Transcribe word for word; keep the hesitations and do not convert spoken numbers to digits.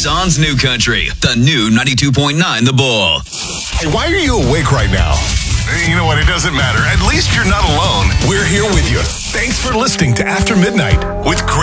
Tucson's New Country, the new ninety-two point nine The Bull. Hey, why are you awake right now? You know what? It doesn't matter. At least you're not alone. We're here with you. Thanks for listening to After Midnight with Chris.